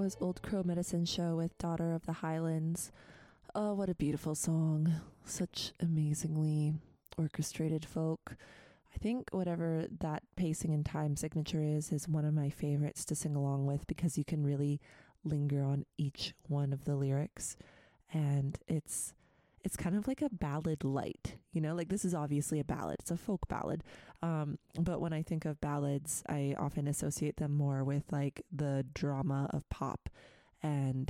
was Old Crow Medicine Show with Daughter of the Highlands. Oh, what a beautiful song. Such amazingly orchestrated folk. I think whatever that pacing and time signature is one of my favorites to sing along with, because you can really linger on each one of the lyrics. And it's kind of like a ballad light, you know, like this is obviously a ballad. It's a folk ballad. But when I think of ballads, I often associate them more with like the drama of pop and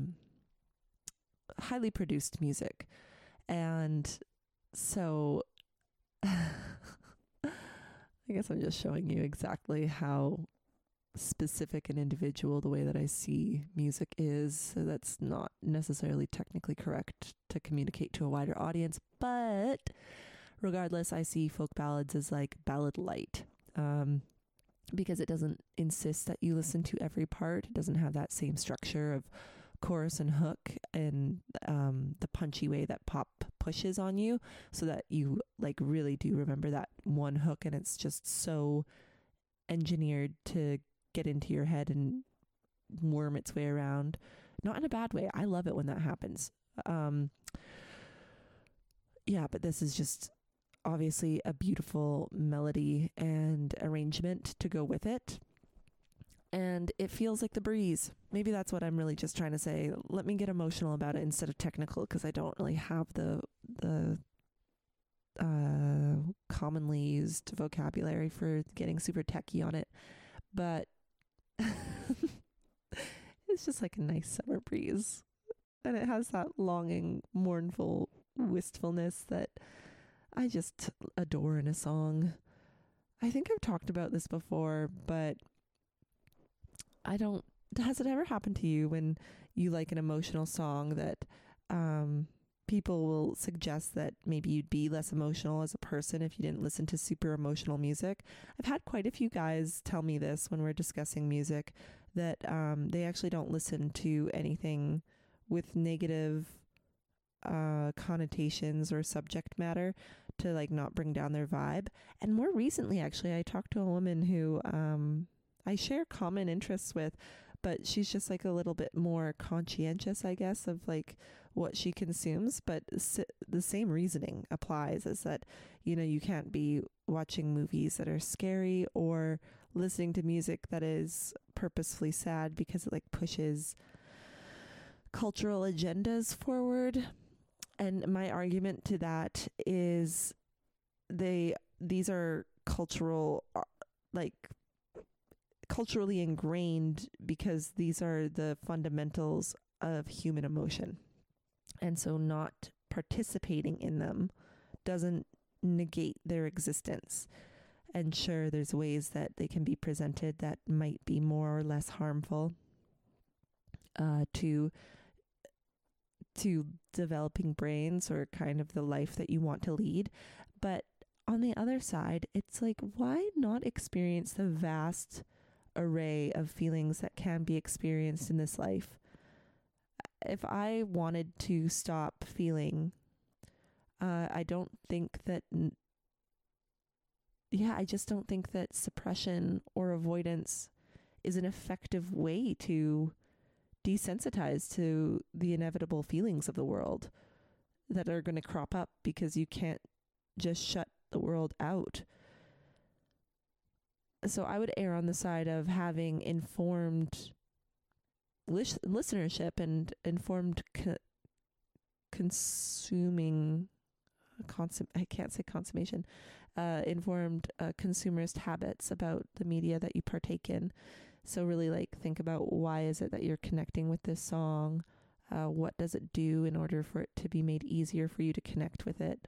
highly produced music. And so I guess I'm just showing you exactly how specific and individual the way that I see music is. So that's not necessarily technically correct to communicate to a wider audience, but regardless, I see folk ballads as like ballad light, because it doesn't insist that you listen to every part. It doesn't have that same structure of chorus and hook and the punchy way that pop pushes on you, so that you like really do remember that one hook, and it's just so engineered to get into your head and worm its way around. Not in a bad way. I love it when that happens. Yeah, but this is just obviously a beautiful melody and arrangement to go with it. And it feels like the breeze. Maybe that's what I'm really just trying to say. Let me get emotional about it instead of technical, because I don't really have the commonly used vocabulary for getting super techie on it. But it's just like a nice summer breeze, and it has that longing, mournful wistfulness that I just adore in a song. I think I've talked about this before, but has it ever happened to you when you like an emotional song that people will suggest that maybe you'd be less emotional as a person if you didn't listen to super emotional music? I've had quite a few guys tell me this when we're discussing music, that they actually don't listen to anything with negative connotations or subject matter to like not bring down their vibe. And more recently, actually, I talked to a woman who I share common interests with, but she's just like a little bit more conscientious, I guess, of like what she consumes. But the same reasoning applies, is that, you know, you can't be watching movies that are scary or listening to music that is purposefully sad because it like pushes cultural agendas forward. And my argument to that is these are culturally ingrained, because these are the fundamentals of human emotion. And so not participating in them doesn't negate their existence. And sure, there's ways that they can be presented that might be more or less harmful to developing brains or kind of the life that you want to lead. But on the other side, it's like, why not experience the vast array of feelings that can be experienced in this life? If I wanted to stop feeling, I just don't think that suppression or avoidance is an effective way to desensitize to the inevitable feelings of the world that are going to crop up, because you can't just shut the world out. So I would err on the side of having informed listenership and informed consuming, I can't say consummation, informed consumerist habits about the media that you partake in. So really like think about, why is it that you're connecting with this song? What does it do in order for it to be made easier for you to connect with it?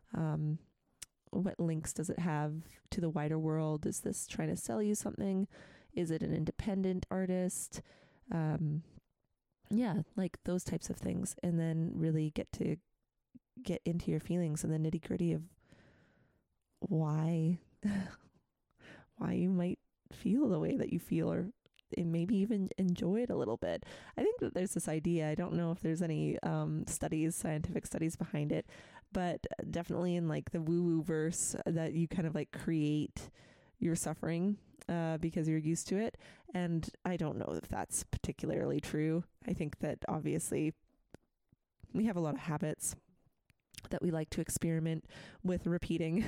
What links does it have to the wider world? Is this trying to sell you something? Is it an independent artist? Yeah, like those types of things. And then really get into your feelings and the nitty gritty of why you might feel the way that you feel, or maybe even enjoy it a little bit. I think that there's this idea, I don't know if there's any scientific studies behind it, but definitely in like the woo-woo verse, that you kind of like create your suffering. because you're used to it. And I don't know if that's particularly true. I think that obviously we have a lot of habits that we like to experiment with repeating.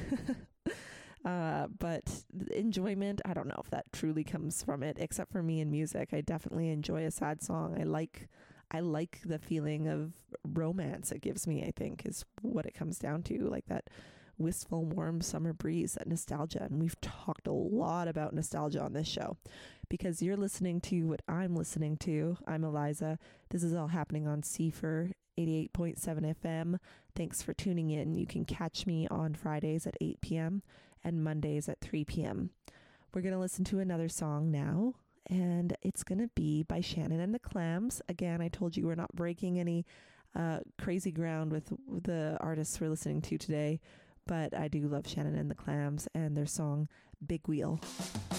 But enjoyment, I don't know if that truly comes from it, except for me in music. I definitely enjoy a sad song. I like the feeling of romance it gives me, I think, is what it comes down to, like that wistful, warm summer breeze, that nostalgia. And we've talked a lot about nostalgia on this show because you're listening to what I'm listening to. I'm Eliza. This is all happening on CFR 88.7 FM. Thanks for tuning in. You can catch me on Fridays at 8 p.m. and Mondays at 3 p.m. We're going to listen to another song now, and it's going to be by Shannon and the Clams. Again, I told you we're not breaking any crazy ground with the artists we're listening to today, but I do love Shannon and the Clams and their song Big Wheel.